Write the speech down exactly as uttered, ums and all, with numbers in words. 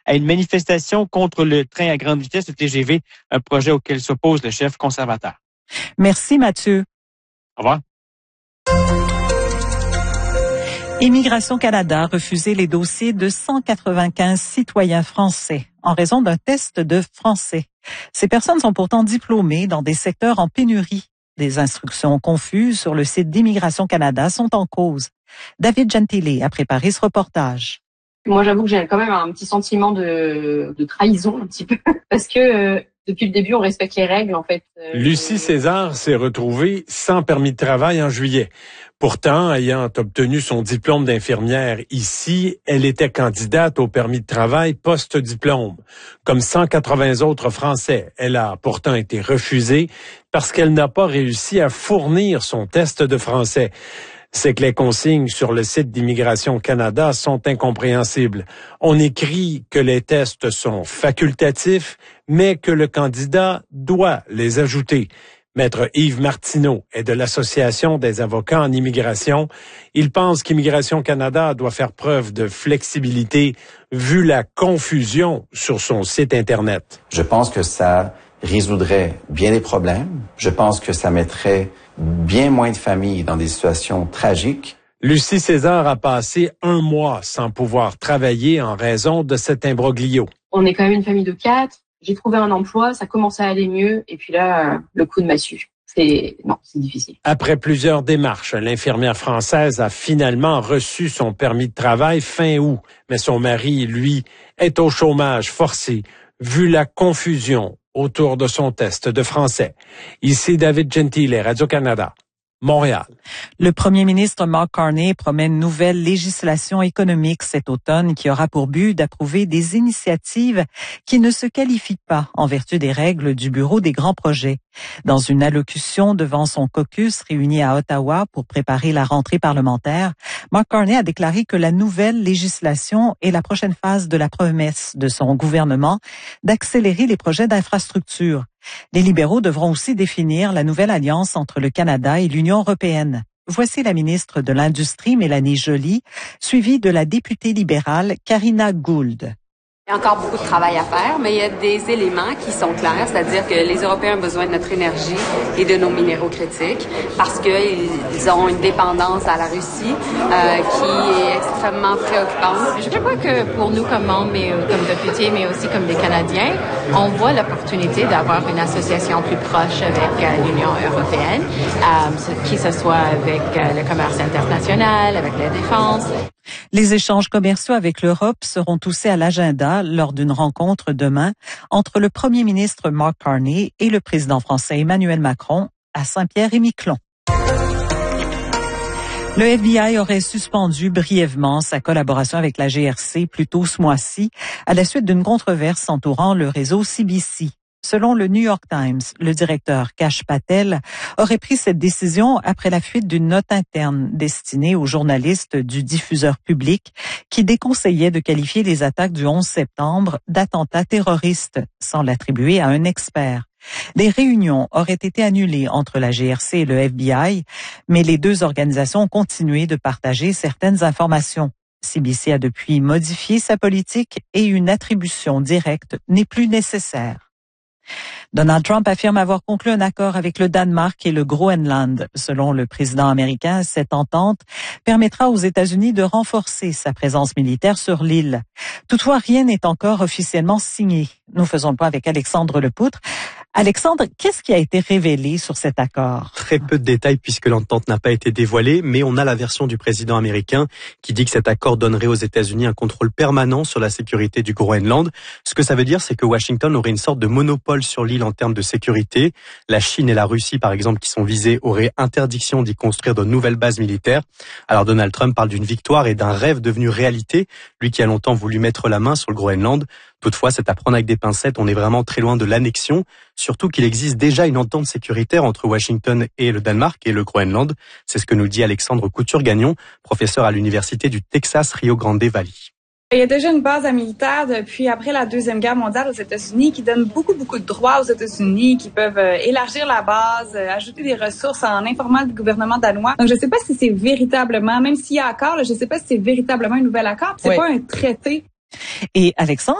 à une manifestation contre le train à grande vitesse, le T G V, un projet auquel s'oppose le chef conservateur. Merci Mathieu. Au revoir. Immigration Canada a refusé les dossiers de cent quatre-vingt-quinze citoyens français en raison d'un test de français. Ces personnes sont pourtant diplômées dans des secteurs en pénurie. Des instructions confuses sur le site d'Immigration Canada sont en cause. David Gentile a préparé ce reportage. Moi, j'avoue que j'ai quand même un petit sentiment de, de trahison un petit peu parce que euh, depuis le début, on respecte les règles en fait. Euh, Lucie César s'est retrouvée sans permis de travail en juillet. Pourtant, ayant obtenu son diplôme d'infirmière ici, elle était candidate au permis de travail post-diplôme. Comme cent quatre-vingts autres Français, elle a pourtant été refusée parce qu'elle n'a pas réussi à fournir son test de français. C'est que les consignes sur le site d'Immigration Canada sont incompréhensibles. On écrit que les tests sont facultatifs, mais que le candidat doit les ajouter. Maître Yves Martineau est de l'Association des avocats en immigration. Il pense qu'Immigration Canada doit faire preuve de flexibilité vu la confusion sur son site Internet. Je pense que ça résoudrait bien des problèmes. Je pense que ça mettrait bien moins de familles dans des situations tragiques. Lucie César a passé un mois sans pouvoir travailler en raison de cet imbroglio. On est quand même une famille de quatre. J'ai trouvé un emploi, ça commençait à aller mieux, et puis là, le coup de massue. C'est non, c'est difficile. Après plusieurs démarches, l'infirmière française a finalement reçu son permis de travail fin août, mais son mari, lui, est au chômage forcé, vu la confusion autour de son test de français. Ici David Gentile, Radio-Canada. Montréal. Le premier ministre Mark Carney promet une nouvelle législation économique cet automne qui aura pour but d'approuver des initiatives qui ne se qualifient pas en vertu des règles du Bureau des grands projets. Dans une allocution devant son caucus réuni à Ottawa pour préparer la rentrée parlementaire, Mark Carney a déclaré que la nouvelle législation est la prochaine phase de la promesse de son gouvernement d'accélérer les projets d'infrastructure. Les libéraux devront aussi définir la nouvelle alliance entre le Canada et l'Union européenne. Voici la ministre de l'Industrie, Mélanie Joly, suivie de la députée libérale Karina Gould. Il y a encore beaucoup de travail à faire, mais il y a des éléments qui sont clairs, c'est-à-dire que les Européens ont besoin de notre énergie et de nos minéraux critiques parce qu'ils ont une dépendance à la Russie euh, qui est extrêmement préoccupante. Je crois que pour nous comme membres, mais comme députés, mais aussi comme des Canadiens, on voit l'opportunité d'avoir une association plus proche avec euh, l'Union européenne, euh, qui ce soit avec euh, le commerce international, avec la défense. Les échanges commerciaux avec l'Europe seront aussi à l'agenda lors d'une rencontre demain entre le premier ministre Mark Carney et le président français Emmanuel Macron à Saint-Pierre-et-Miquelon. Le F B I aurait suspendu brièvement sa collaboration avec la G R C plus tôt ce mois-ci à la suite d'une controverse entourant le réseau C B C. Selon le New York Times, le directeur Kash Patel aurait pris cette décision après la fuite d'une note interne destinée aux journalistes du diffuseur public qui déconseillait de qualifier les attaques du onze septembre d'attentats terroristes sans l'attribuer à un expert. Des réunions auraient été annulées entre la G R C et le F B I, mais les deux organisations ont continué de partager certaines informations. C B C a depuis modifié sa politique et une attribution directe n'est plus nécessaire. Donald Trump affirme avoir conclu un accord avec le Danemark et le Groenland. Selon le président américain, cette entente permettra aux États-Unis de renforcer sa présence militaire sur l'île. Toutefois, rien n'est encore officiellement signé. Nous faisons le point avec Alexandre Lepoutre. Alexandre, qu'est-ce qui a été révélé sur cet accord? Très peu de détails puisque l'entente n'a pas été dévoilée, mais on a la version du président américain qui dit que cet accord donnerait aux États-Unis un contrôle permanent sur la sécurité du Groenland. Ce que ça veut dire, c'est que Washington aurait une sorte de monopole sur l'île en termes de sécurité. La Chine et la Russie, par exemple, qui sont visées, auraient interdiction d'y construire de nouvelles bases militaires. Alors Donald Trump parle d'une victoire et d'un rêve devenu réalité, lui qui a longtemps voulu mettre la main sur le Groenland. Toutefois, c'est à prendre avec des pincettes, on est vraiment très loin de l'annexion, surtout qu'il existe déjà une entente sécuritaire entre Washington et le Danemark et le Groenland. C'est ce que nous dit Alexandre Couture-Gagnon, professeur à l'Université du Texas Rio Grande Valley. Il y a déjà une base militaire depuis après la Deuxième Guerre mondiale aux États-Unis qui donne beaucoup, beaucoup de droits aux États-Unis, qui peuvent élargir la base, ajouter des ressources en informant le gouvernement danois. Donc, je ne sais pas si c'est véritablement, même s'il y a accord, là, je ne sais pas si c'est véritablement un nouvel accord. C'est oui. pas un traité. Et Alexandre,